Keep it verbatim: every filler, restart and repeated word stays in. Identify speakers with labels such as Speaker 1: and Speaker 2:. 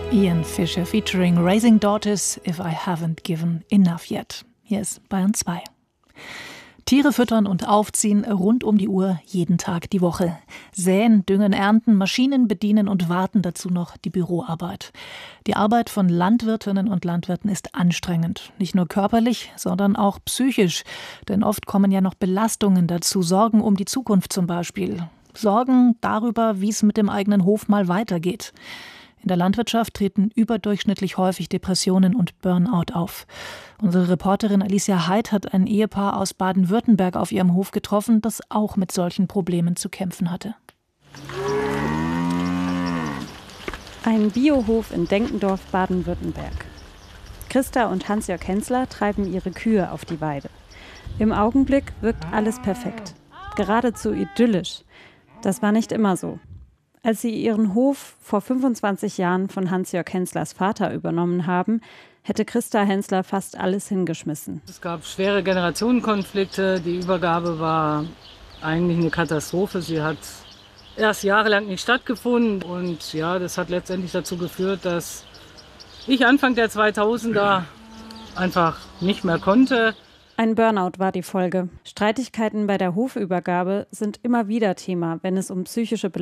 Speaker 1: Ian Fisher featuring Raising Daughters, If I Haven't Given Enough Yet. Hier ist Bayern zwei. Tiere füttern und aufziehen rund um die Uhr, jeden Tag die Woche. Säen, düngen, ernten, Maschinen bedienen und warten dazu noch die Büroarbeit. Die Arbeit von Landwirtinnen und Landwirten ist anstrengend. Nicht nur körperlich, sondern auch psychisch. Denn oft kommen ja noch Belastungen dazu, Sorgen um die Zukunft zum Beispiel. Sorgen darüber, wie es mit dem eigenen Hof mal weitergeht. In der Landwirtschaft treten überdurchschnittlich häufig Depressionen und Burnout auf. Unsere Reporterin Alicia Heid hat ein Ehepaar aus Baden-Württemberg auf ihrem Hof getroffen, das auch mit solchen Problemen zu kämpfen hatte.
Speaker 2: Ein Biohof in Denkendorf, Baden-Württemberg. Christa und Hans-Jörg Hensler treiben ihre Kühe auf die Weide. Im Augenblick wirkt alles perfekt, geradezu idyllisch. Das war nicht immer so. Als sie ihren Hof vor fünfundzwanzig Jahren von Hans-Jörg Henslers Vater übernommen haben, hätte Christa Hensler fast alles hingeschmissen.
Speaker 3: Es gab schwere Generationenkonflikte. Die Übergabe war eigentlich eine Katastrophe. Sie hat erst jahrelang nicht stattgefunden. Und ja, das hat letztendlich dazu geführt, dass ich Anfang der zweitausender einfach nicht mehr konnte.
Speaker 2: Ein Burnout war die Folge. Streitigkeiten bei der Hofübergabe sind immer wieder Thema, wenn es um psychische Belastungen